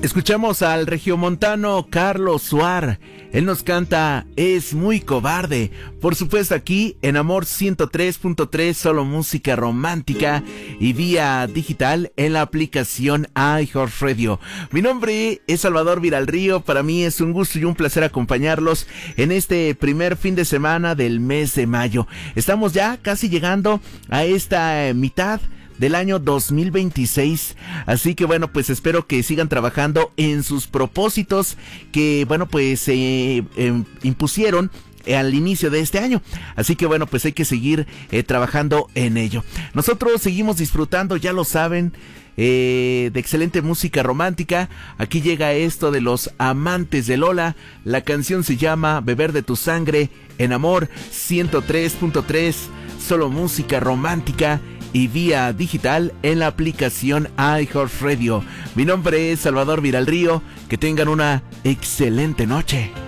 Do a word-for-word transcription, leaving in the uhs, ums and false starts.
Escuchamos al regiomontano Carlos Suar. Él nos canta Es muy cobarde. Por supuesto aquí en Amor ciento tres punto tres, solo música romántica y vía digital en la aplicación iHeartRadio. Mi nombre es Salvador Viralrío. Para mí es un gusto y un placer acompañarlos en este primer fin de semana del mes de mayo. Estamos ya casi llegando a esta eh, mitad del año dos mil veintiséis, así que bueno, pues espero que sigan trabajando en sus propósitos que bueno, pues se eh, eh, impusieron al inicio de este año, así que bueno, pues hay que seguir eh, trabajando en ello. Nosotros seguimos disfrutando, ya lo saben, eh, de excelente música romántica. Aquí llega esto de los Amantes de Lola. La canción se llama Beber de tu sangre en Amor ciento tres punto tres, solo música romántica y vía digital en la aplicación iHeartRadio. Mi nombre es Salvador Viralrío. Que tengan una excelente noche.